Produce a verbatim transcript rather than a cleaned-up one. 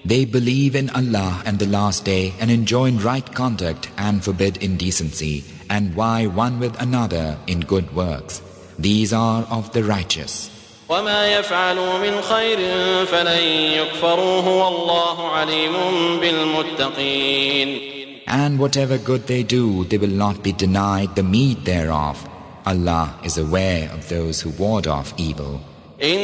They believe in Allah and the Last Day and enjoin right conduct and forbid indecency and vie one with another in good works. These are of the righteous. وما يفعلوا من خير فلن يكفروه والله عليم بالمتقين. And whatever good they do, they will not be denied the meed thereof. Allah is aware of those who ward off evil.